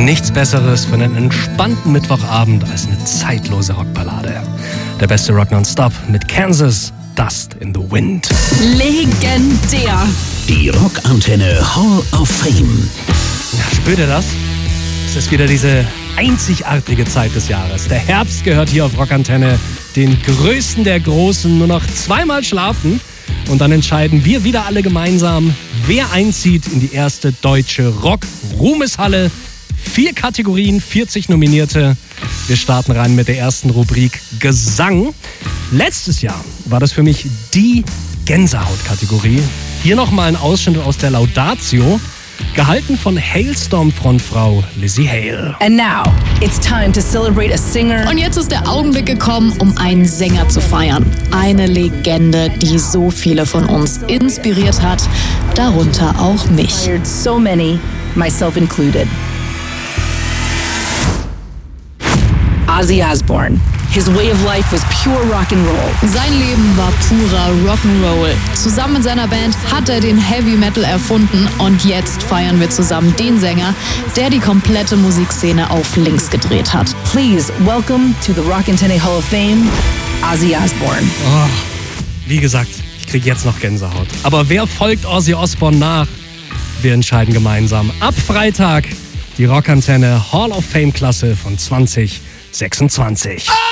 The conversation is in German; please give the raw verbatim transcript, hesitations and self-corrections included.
Nichts Besseres für einen entspannten Mittwochabend als eine zeitlose Rockballade. Der beste Rock nonstop mit Kansas, Dust in the Wind. Legendär. Die Rockantenne Hall of Fame. Ja, spürt ihr das? Es ist wieder diese einzigartige Zeit des Jahres. Der Herbst gehört hier auf Rockantenne den Größten der Großen. Nur noch zweimal schlafen und dann entscheiden wir wieder alle gemeinsam, wer einzieht in die erste deutsche Rock-Ruhmeshalle. Vier Kategorien, vierzig Nominierte. Wir starten rein mit der ersten Rubrik Gesang. Letztes Jahr war das für mich die Gänsehaut-Kategorie. Hier nochmal ein Ausschnitt aus der Laudatio, gehalten von Halestorm-Frontfrau Lzzy Hale. And now, it's time to celebrate a singer. Und jetzt ist der Augenblick gekommen, um einen Sänger zu feiern. Eine Legende, die so viele von uns inspiriert hat, darunter auch mich. Inspired so many, myself included. Ozzy Osbourne. His way of life was pure rock and roll. Sein Leben war purer Rock'n'Roll. Zusammen mit seiner Band hat er den Heavy Metal erfunden und jetzt feiern wir zusammen den Sänger, der die komplette Musikszene auf links gedreht hat. Please welcome to the Rockantenne Hall of Fame, Ozzy Osbourne. Oh, wie gesagt, ich kriege jetzt noch Gänsehaut. Aber wer folgt Ozzy Osbourne nach? Wir entscheiden gemeinsam. Ab Freitag die Rockantenne Hall of Fame Klasse von zwanzig sechsundzwanzig.